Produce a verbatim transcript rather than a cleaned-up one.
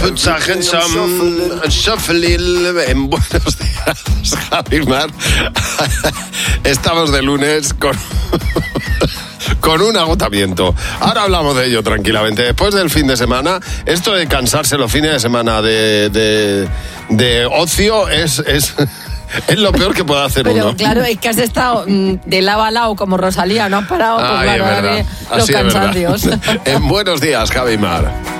Put a handsome shuffle. En buenos días, Javi Mar. Estamos de lunes con... con un agotamiento. Ahora hablamos de ello tranquilamente. Después del fin de semana, esto de cansarse los fines de semana de, de, de ocio es... es Es lo peor que puede hacer Pero, uno. Pero claro, es que has estado de lado a lado como Rosalía, no has parado, pues Ay, claro, es verdad. de los Así es cansancios. verdad. En buenos días, Javi Mar.